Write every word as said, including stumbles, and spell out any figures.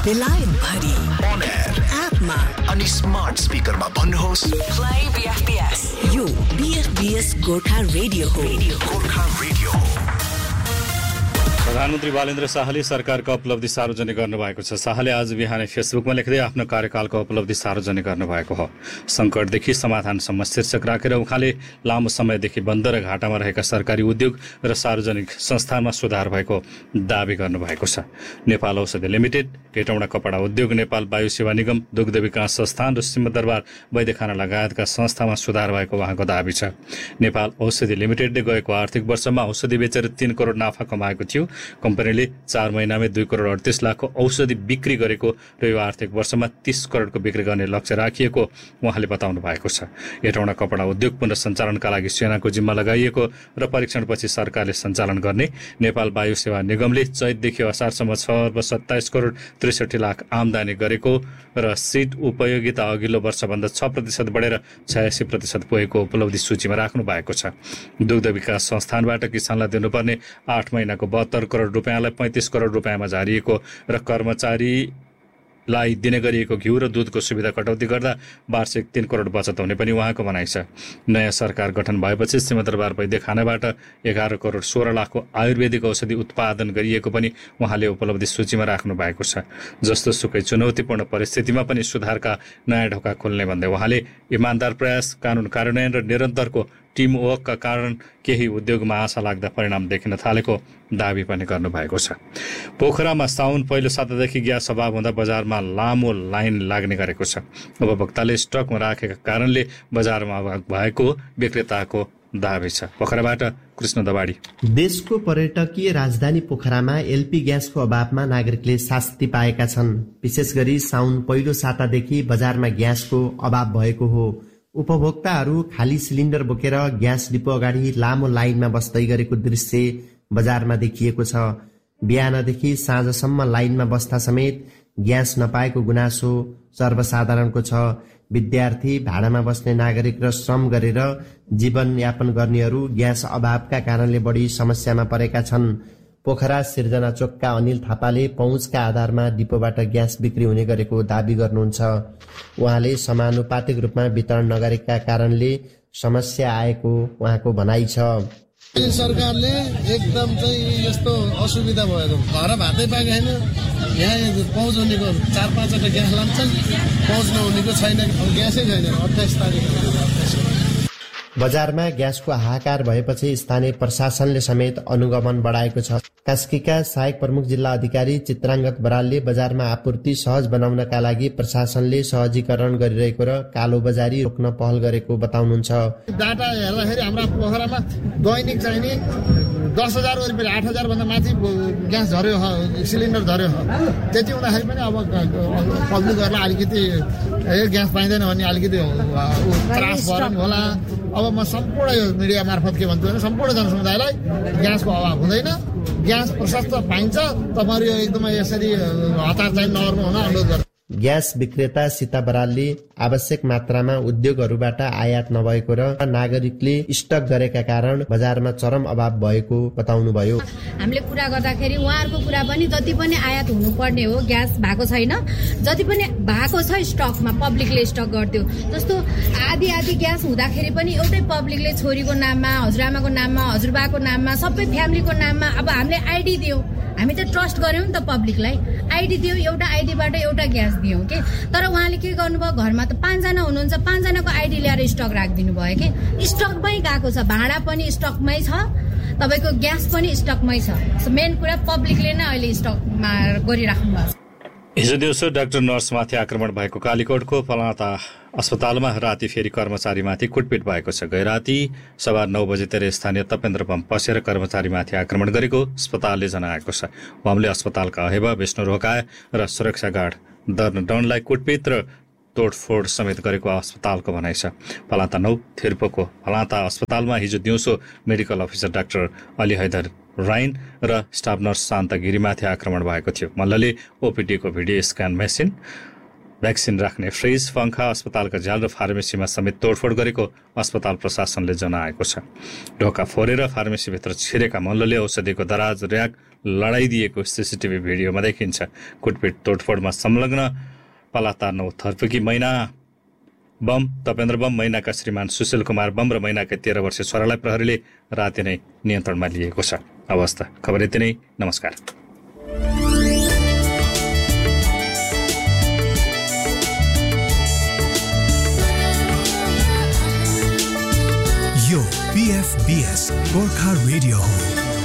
बेलायत भरि on air एपमा अनि स्मार्ट स्पिकरमा भन्नुहोस् प्ले बीएफपीएस। यो बीएफपीएस गोर्खा रेडियो हो। गोर्खा रेडियो हो। प्रधानमन्त्री बालेन्द्र शाहले सरकारको उपलब्धि सार्वजनिक गर्नुभएको छ। शाहले आज बिहानै फेसबुकमा लेख्दै आफ्नो कार्यकालको उपलब्धि सार्वजनिक गर्नुभएको हो। सङ्कटदेखि समाधानसम्म शीर्षक राखेर उहाँले लामो समयदेखि बन्द र घाटामा रहेका सरकारी उद्योग र सार्वजनिक संस्थानमा सुधार भएको दावी गर्नुभएको छ। नेपाल औषधि लिमिटेड, हेटौँडा कपडा उद्योग, नेपाल वायु सेवा निगम, दुग्ध विकास संस्थान र सिंहदरबार वैद्यखाना लगायतका संस्थामा सुधार भएको उहाँको दावी छ। नेपाल औषधि लिमिटेडले गएको आर्थिक वर्षमा औषधि बेचेर तीन करोड नाफा कमाएको थियो। कम्पनीले चार महिनामै दुई करोड अडतिस लाखको औषधि बिक्री गरेको र यो आर्थिक वर्षमा तीस करोडको बिक्री गर्ने लक्ष्य राखिएको उहाँले बताउनु भएको छ। हेटौँडा कपडा उद्योग पुनर्सञ्चालनका लागि सेनाको जिम्मा लगाइएको र परीक्षणपछि सरकारले सञ्चालन गर्ने। नेपाल वायु सेवा निगमले चैतदेखि असारसम्म छ अर्ब सत्ताइस करोड त्रिसठी लाख आमदानी गरेको र सिट उपयोगिता अघिल्लो वर्षभन्दा छ प्रतिशत बढेर छयासी प्रतिशत पुगेको उपलब्धि सूचीमा राख्नु भएको छ। दुग्ध विकास संस्थानबाट किसानलाई दिनुपर्ने आठ महिनाको बहत्तर करोड रुपियाँलाई पैँतिस करोड रुपियाँमा झारिएको र कर्मचारीलाई दिने गरिएको घिउ र दुधको सुविधा कटौती गर्दा वार्षिक तीन करोड बचत हुने पनि उहाँको भनाइ छ। नयाँ सरकार गठन भएपछि सिंहदरबार वैद्यखानाबाट एघार करोड सोह्र लाखको आयुर्वेदिक औषधि उत्पादन गरिएको पनि उहाँले उपलब्धि सूचीमा राख्नु भएको छ। जस्तो सुकै चुनौतीपूर्ण परिस्थितिमा पनि सुधारका नयाँ ढोका खोल्ने भन्दै उहाँले इमान्दार प्रयास, कानुन कार्यान्वयन र निरन्तरको टिम वर्कका कारण केही उद्योगमा आशा लाग्दा परिणाम देखिन थालेको दावी पनि गर्नुभएको छ। पोखरामा साउन पहिलो सातादेखि ग्यास अभाव हुँदा बजारमा लामो लाइन लाग्ने गरेको छ। उपभोक्ताले स्टकमा राखेका कारणले बजारमा अभाव भएको विक्रेताको दावी छ। पोखराबाट कृष्ण दबाडी। देशको पर्यटकीय राजधानी पोखरामा एलपी ग्यासको अभावमा नागरिकले शास्ति पाएका छन्। विशेष गरी साउन पहिलो सातादेखि बजारमा ग्यासको अभाव भएको हो। उपभोक्ताहरू खाली सिलिन्डर बोकेर ग्यास डिपो अगाडि लामो लाइनमा बस्दै गरेको दृश्य बजारमा देखिएको छ। बिहानदेखि साँझसम्म लाइनमा बस्दा समेत ग्यास नपाएको गुनासो सर्वसाधारणको छ। विद्यार्थी, भाडामा बस्ने नागरिक र श्रम गरेर जीवनयापन गर्नेहरू ग्यास अभावका कारणले बढी समस्यामा परेका छन्। पोखरा सिर्जना चोकका अनिल थापाले पहुँचका आधारमा डिपोबाट ग्यास बिक्री हुने गरेको दावी गर्नुहुन्छ। उहाँले समानुपातिक रूपमा वितरण नगरेका कारणले समस्या आएको उहाँको भनाइ छ। सरकारले एकदम चाहिँ यस्तो असुविधा भयो। घर भातै पाएको छैन। यहाँ पहुँच हुनेको चार पाँचवटा ग्यास लान्छन्, पहुँच नहुनेको छैन। ग्यासै छैन। अट्ठाइस तारिक बजारमा ग्यासको हाहाकार भएपछि स्थानीय प्रशासनले समेत अनुगमन बढाएको छ। कास्कीका सहायक प्रमुख जिल्ला अधिकारी चित्राङ्गत बरालले बजारमा आपूर्ति सहज बनाउनका लागि प्रशासनले सहजीकरण गरिरहेको र कालो बजारी रोक्न पहल गरेको बताउनुहुन्छ। डाटा हेर्दाखेरि हाम्रा पोखरामा दैनिक चाहिने दस हजार रुपियाँ आठ हजार भन्दा माथि ग्यास झर्यो, सिलिन्डर झर्यो। त्यति हुँदाखेरि पनि अब पब्लिकहरूलाई अलिकति ग्यास पाइँदैन भन्ने अलिकति त्रास भएर नि होला। अब म सम्पूर्ण यो मिडिया मार्फत के भन्छु भने सम्पूर्ण जनसमुदायलाई ग्यासको अभाव हुँदैन, ग्यास प्रशस्त पाइन्छ। तपाईँहरू यो एकदमै यसरी हतार चाहिँ नगर्नु हुन अनुरोध गर्छु। ग्यास विक्रेता सीता बरालले आवश्यक मात्रामा उद्योगहरूबाट आयात नभएको र नागरिकले स्टक गरेका कारण बजारमा चरम अभाव भएको बताउनुभयो। हामीले कुरा गर्दाखेरि उहाँहरूको कुरा पनि जति पनि आयात हुनुपर्ने हो ग्यास भएको छैन। जति पनि भएको छ स्टकमा पब्लिकले स्टक गर्थ्यो। जस्तो आधी आधी ग्यास हुँदाखेरि पनि एउटै पब्लिकले छोरीको नाममा, हजुरआमाको नाममा, हजुरबाको नाममा, सबै फ्यामिलीको नाममा अब हामीले आइडी दियौँ। हामी त ट्रस्ट गर्यौँ नि त पब्लिकलाई। आइडी दियौँ, एउटा आइडीबाट एउटा ग्यास दियौँ के। तर उहाँले के गर्नुभयो, घरमा त पाँचजना हुनुहुन्छ, पाँचजनाको आइडी ल्याएर स्टक राखिदिनु भयो कि। स्टकमै गएको छ, भाँडा पनि स्टकमै छ, तपाईँको ग्यास पनि स्टकमै छ। मेन कुरा पब्लिकले नै अहिले स्टकमा गरिराख्नु भएको छ। हिजो दिउँसो डाक्टर नर्समाथि आक्रमण भएको कालीकोटको पलाता अस्पतालमा राति फेरि कर्मचारीमाथि कुटपिट भएको छ। गै राति सवा नौ बजेतिर स्थानीय तपेन्द्र बम पसेर कर्मचारीमाथि आक्रमण गरेको अस्पतालले जनाएको छ। बमले अस्पतालका अहेबा, विष्णु रोकाए र सुरक्षा गार्ड दर्न डनलाई कुटपिट र तोडफोड समेत गरेको अस्पतालको भनाइ छ। पलाता नौ थिर्पोको पलाता अस्पतालमा हिजो दिउँसो medical officer doctor Ali Haidar राइन र स्टाफ नर्स शान्त गिरीमाथि आक्रमण भएको थियो। मल्लले ओपिडीको भिडियो स्क्यान मेसिन, भ्याक्सिन राख्ने फ्रिज, पंखा, अस्पतालका झ्याल र फार्मेसीमा समेत तोडफोड गरेको अस्पताल प्रशासनले जनाएको छ। ढोका फोरेर फार्मेसीभित्र छिरेका मल्लले औषधिको दराज, र्याक लडाइदिएको सीसीटीभी भिडियोमा देखिन्छ। कुटपिट तोडफोडमा संलग्न पलाता नौ थर्पुकी मैना बम तपेन्द्र बम मैनाका श्रीमान सुशील कुमार बम र मैनाका तेह्र वर्षीय छोरालाई प्रहरीले राति नै नियन्त्रणमा लिएको छ। अवस्था खबर यति नै। नमस्कार। यो पीएफबीएस गोर्खा रेडियो हो।